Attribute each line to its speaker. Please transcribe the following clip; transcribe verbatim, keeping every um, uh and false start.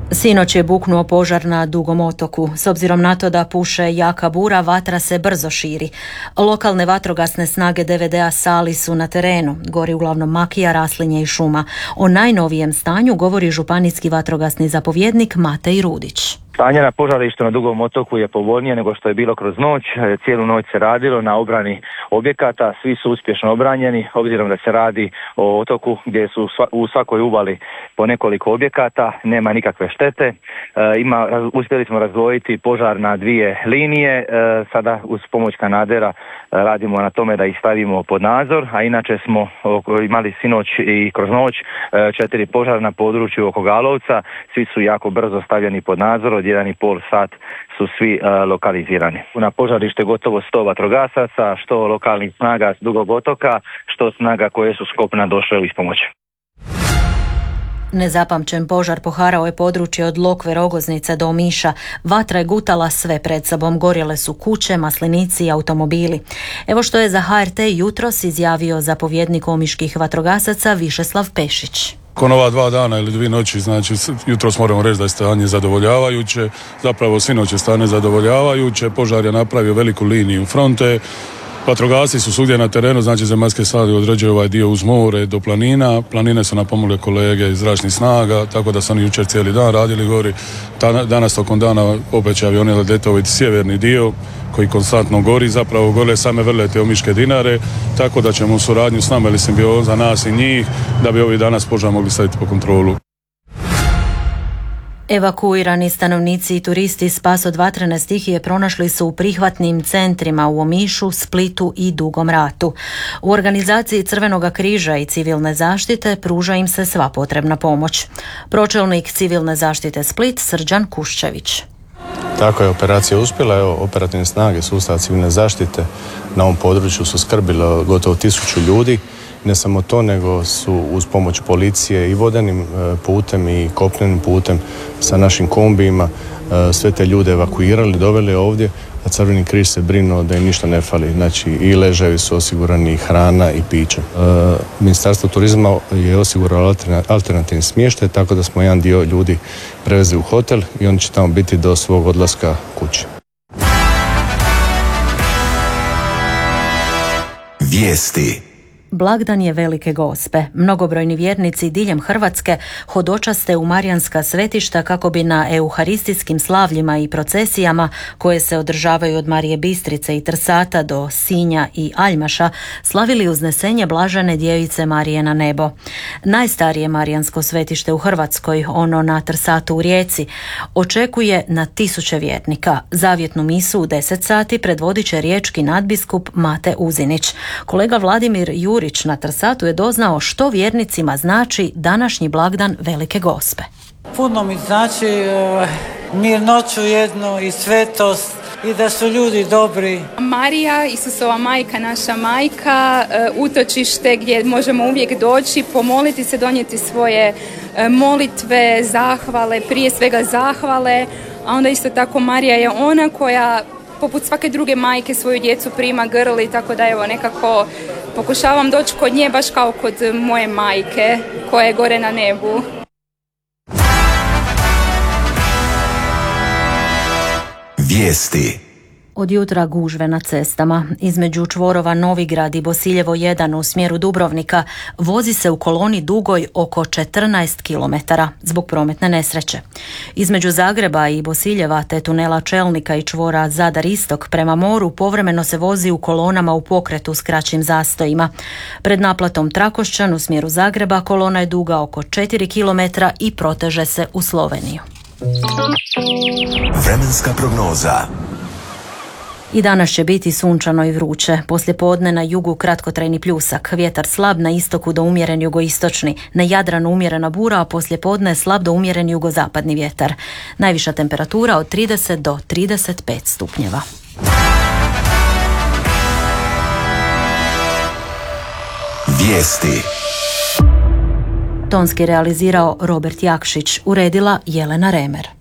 Speaker 1: Sinoć je buknuo požar na Dugom otoku. S obzirom na to da puše jaka bura, vatra se brzo širi. Lokalne vatrogasne snage D V D-a Sali su na terenu. Gori uglavnom makija, raslinje i šuma. O najnovijem stanju govori županijski vatrogasni zapovjednik Matej Rudić.
Speaker 2: Stanje na požarištu na Dugom otoku je povoljnije nego što je bilo kroz noć. Cijelu noć se radilo na obrani objekata, svi su uspješno obranjeni, obzirom da se radi o otoku gdje su u svakoj uvali po nekoliko objekata, nema nikakve štete. E, ima, uspjeli smo razdvojiti požar na dvije linije, e, sada uz pomoć kanadera radimo na tome da ih stavimo pod nadzor, a inače smo imali sinoć i kroz noć četiri požara na području oko Galovca, svi su jako brzo stavljeni pod nadzor, od jedan i pol sat su svi uh, lokalizirani. Na požarište gotovo sto vatrogasaca, što lokalnih snaga s Dugog otoka, što snaga koje su s kopna došle u ispomoć.
Speaker 1: Nezapamćen požar poharao je područje od Lokve Rogoznice do Omiša. Vatra je gutala sve pred sobom, gorjele su kuće, maslinici i automobili. Evo što je za H R T jutros izjavio zapovjednik omiških vatrogasaca Višeslav Pešić.
Speaker 3: Nakon ova dva dana ili dvije noći, znači jutros moramo reći da je stanje zadovoljavajuće, zapravo sinoć je stanje zadovoljavajuće, požar je napravio veliku liniju fronte, vatrogasci su svugdje na terenu, znači zemaljske snage određuju ovaj dio uz more do planina, planine su napomogle kolege iz zračnih snaga, tako da su oni jučer cijeli dan radili gori, danas tokom dana obeće avioni letoviti sjeverni dio koji konstantno gori, zapravo gore same vrlete Omiške Dinare, tako da ćemo u suradnju s nama ili simbioza nas i njih, da bi ovih danas požar mogli staviti po kontrolu.
Speaker 1: Evakuirani stanovnici i turisti spas od vatrene stihije pronašli su u prihvatnim centrima u Omišu, Splitu i Dugom Ratu. U organizaciji Crvenoga križa i civilne zaštite pruža im se sva potrebna pomoć. Pročelnik civilne zaštite Split Srđan Kuščević.
Speaker 4: Tako je operacija uspjela, evo operativne snage sustava civilne zaštite na ovom području su skrbile gotovo tisuću ljudi. Ne samo to, nego su uz pomoć policije i vodenim putem i kopnenim putem sa našim kombijima sve te ljude evakuirali, doveli ovdje, a Crveni križ se brinuo da im ništa ne fali. Znači i ležajevi su osigurani, i hrana i piće. Ministarstvo turizma je osiguralo alternativni smještaj, tako da smo jedan dio ljudi prevezli u hotel i oni će tamo biti do svog odlaska kući.
Speaker 1: Vijesti. Blagdan je Velike Gospe. Mnogobrojni vjernici diljem Hrvatske hodočaste u marijanska svetišta kako bi na euharistijskim slavljima i procesijama koje se održavaju od Marije Bistrice i Trsata do Sinja i Aljmaša slavili uznesenje blažene djevice Marije na nebo. Najstarije marijansko svetište u Hrvatskoj, ono na Trsatu u Rijeci, očekuje na tisuće vjernika. Zavjetnu misu u deset sati predvodit će riječki nadbiskup Mate Uzinić. Kolega Vladimir Jurić na Trsatu je doznao što vjernicima znači današnji blagdan Velike Gospe.
Speaker 5: Puno mi znači uh, mirnoću jednu i svetost i da su ljudi dobri.
Speaker 6: Marija, Isusova majka, naša majka, uh, utočište gdje možemo uvijek doći, pomoliti se, donijeti svoje uh, molitve, zahvale, prije svega zahvale, a onda isto tako Marija je ona koja poput svake druge majke svoju djecu prima, grli, tako da evo nekako pokušavam doći kod nje baš kao kod moje majke koja je gore na nebu.
Speaker 1: Vijesti. Od jutra gužve na cestama. Između čvorova Novigrad i Bosiljevo jedan u smjeru Dubrovnika vozi se u koloni dugoj oko četrnaest kilometara zbog prometne nesreće. Između Zagreba i Bosiljeva te tunela Čelnika i čvora Zadar Istok prema moru povremeno se vozi u kolonama u pokretu s kraćim zastojima. Pred naplatom Trakošćan u smjeru Zagreba kolona je duga oko četiri kilometra i proteže se u Sloveniju. Vremenska prognoza. I danas će biti sunčano i vruće. Poslijepodne na jugu kratkotrajni pljusak, vjetar slab, na istoku do umjeren jugoistočni, na Jadranu umjerena bura, a poslijepodne slab do umjeren jugozapadni vjetar. Najviša temperatura od trideset do trideset pet stupnjeva. Vijesti. Tonski realizirao Robert Jakšić, uredila Jelena Remer.